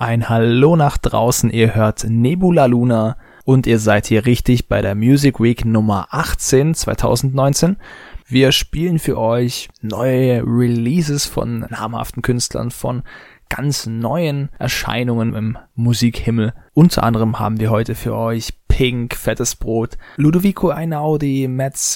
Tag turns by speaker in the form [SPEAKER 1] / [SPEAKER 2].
[SPEAKER 1] Ein Hallo nach draußen, ihr hört Nebula Luna und ihr seid hier richtig bei der Music Week Nummer 18 2019. Wir spielen für euch neue Releases von namhaften Künstlern, von ganz neuen Erscheinungen im Musikhimmel. Unter anderem haben wir heute für euch Pink, Fettes Brot, Ludovico Einaudi, Metz,